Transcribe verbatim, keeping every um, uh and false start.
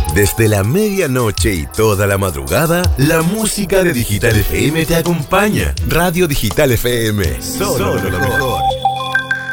Desde la medianoche y toda la madrugada, la música de Digital F M te acompaña. Radio Digital F M, solo lo mejor.